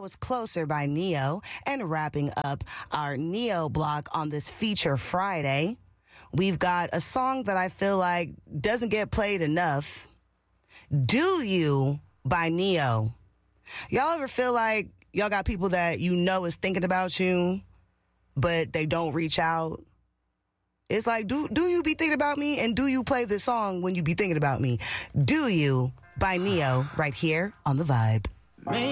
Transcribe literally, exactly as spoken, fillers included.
was Closer by Neo. And wrapping up our Neo block on this Feature Friday, we've got a song that I feel like doesn't get played enough. Do You by Neo. Y'all ever feel like y'all got people that you know is thinking about you, but they don't reach out? It's like, do do you be thinking about me, and do you play this song when you be thinking about me? Do You by Neo, right here on The Vibe.